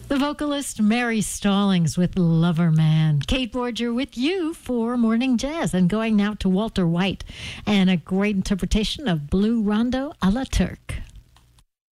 The vocalist Mary Stallings with Lover Man. Kate Borger with you for Morning Jazz. And going now to Walter White and a great interpretation of Blue Rondo a la Turk.